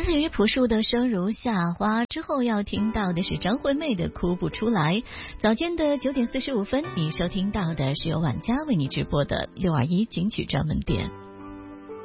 自于朴树的生如夏花之后，要听到的是张惠妹的哭不出来。早间的9点45分，你收听到的是由晚佳为你直播的621金曲专门店。